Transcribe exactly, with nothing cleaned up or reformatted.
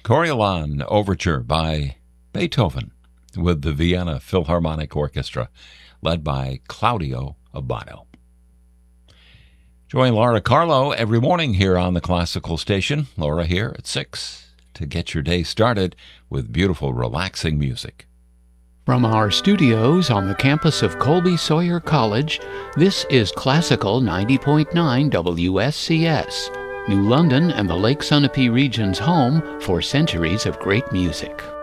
Coriolan Overture by Beethoven with the Vienna Philharmonic Orchestra, led by Claudio Abbado. Join Laura Carlo every morning here on the Classical Station. Laura here at six to get your day started with beautiful, relaxing music. From our studios on the campus of Colby Sawyer College, this is Classical ninety point nine W S C S, New London and the Lake Sunapee region's home for centuries of great music.